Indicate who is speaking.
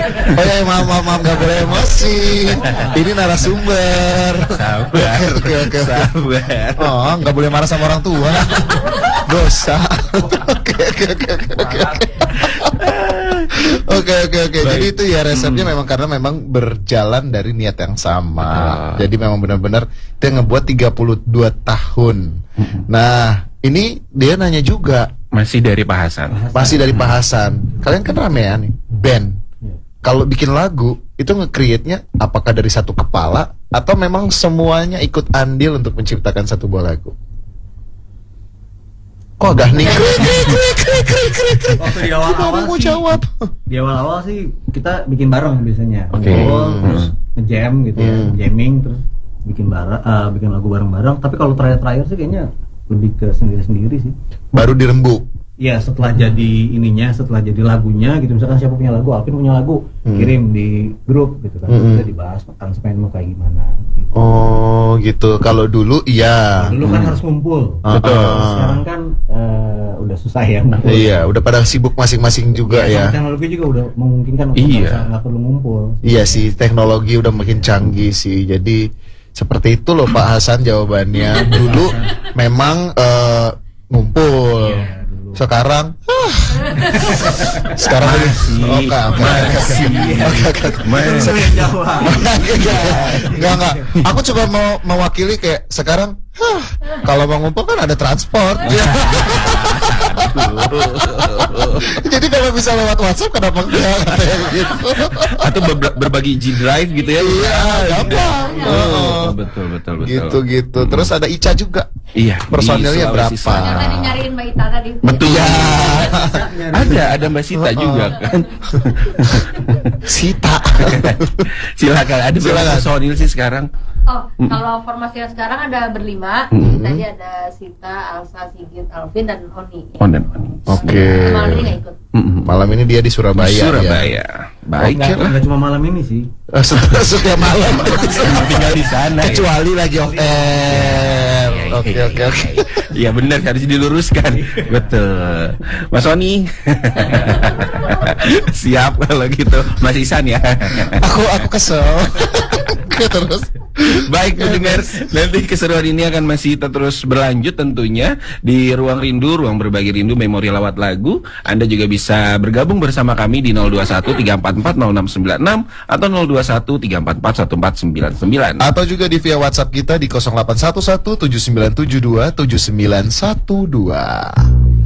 Speaker 1: Oh ya, maaf, nggak boleh emosi. Ini narasumber.
Speaker 2: Sabar.
Speaker 1: Oke.
Speaker 2: Sabar.
Speaker 1: Oh, nggak boleh marah sama orang tua. Dosa. Oke. Jadi itu ya resepnya memang karena memang berjalan dari niat yang sama. Jadi memang benar-benar dia ngebuat 32 tahun. Nah, ini dia nanya juga.
Speaker 2: Masih dari Pak Hasan.
Speaker 1: Masih dari Pak Hasan. Kalian kan ramean nih, band. Kalau bikin lagu itu nge-create-nya apakah dari satu kepala atau memang semuanya ikut andil untuk menciptakan satu buah lagu? Kok agak nih?
Speaker 3: Waktu di awal-awal
Speaker 1: mau
Speaker 3: sih,
Speaker 1: jawab.
Speaker 3: di awal-awal sih kita bikin bareng biasanya.
Speaker 2: Oke.
Speaker 3: Terus nge-jam gitu ya, jamming terus bikin lagu bareng-bareng. Tapi kalau terakhir sih kayaknya lebih ke sendiri-sendiri sih.
Speaker 1: Baru dirembuk.
Speaker 3: Ya setelah jadi setelah jadi lagunya gitu, misalkan siapa punya lagu, Alvin punya lagu, kirim di grup gitu kan, kita dibahas aransemen mau kayak gimana gitu.
Speaker 1: Oh gitu. Kalau dulu iya.
Speaker 3: Dulu kan harus ngumpul.
Speaker 1: Betul.
Speaker 3: Sekarang kan udah susah ya ngumpul.
Speaker 1: Iya, udah pada sibuk masing-masing juga
Speaker 3: Iya,
Speaker 1: ya.
Speaker 3: sama teknologi juga udah memungkinkan untuk nggak perlu ngumpul.
Speaker 1: Iya sih, teknologi udah makin canggih sih. Jadi seperti itu loh Pak Hasan jawabannya. Dulu memang ngumpul.
Speaker 3: Iya, dulu.
Speaker 1: Sekarang
Speaker 2: Masih.
Speaker 1: Enggak. Aku coba mau mewakili kayak sekarang kalau mau ngumpul kan ada transport. Jadi kalau bisa lewat WhatsApp kenapa enggak kayak gitu?
Speaker 2: Atau berbagi G-Drive gitu ya.
Speaker 1: Iya, gampang.
Speaker 2: Betul.
Speaker 1: Gitu. Terus ada Ica juga.
Speaker 2: Iya.
Speaker 1: Personilnya
Speaker 2: di
Speaker 1: berapa?
Speaker 2: Sulawesi Selatan.
Speaker 4: Yang tadi nyariin Mbak Ita tadi.
Speaker 2: Betul.
Speaker 1: Iya.
Speaker 2: Ada Mbak Sita juga kan.
Speaker 1: Sita.
Speaker 2: Silakan. Ada berapa
Speaker 1: Silakan.
Speaker 2: personil sih sekarang?
Speaker 4: Oh, kalau formasinya sekarang ada berlima. Tadi ada Sita, Alsa, Sigit, Alvin, dan Oni.
Speaker 2: Dan Oni.
Speaker 1: Oke.
Speaker 4: Malam ini nggak ikut.
Speaker 1: Malam ini dia di Surabaya.
Speaker 2: Di Surabaya.
Speaker 1: Ya.
Speaker 2: Baik ya.
Speaker 3: Nggak cuma malam ini sih.
Speaker 1: Setiap malam.
Speaker 2: Tinggal di sana.
Speaker 1: Kecuali lagi off air. Oke.
Speaker 2: Iya benar, harus diluruskan. Betul. Mas Oni. Siap kalau gitu. Mas Isan ya.
Speaker 1: Aku kesel. Terus.
Speaker 2: Baik pendengar, nanti keseruan ini akan masih terus berlanjut tentunya di Ruang Rindu, Ruang Berbagi Rindu Memori Lawat Lagu. Anda juga bisa bergabung bersama kami di 021-344-0696 atau 021-344-1499.
Speaker 1: Atau juga di via WhatsApp kita di 0811 7972 7912.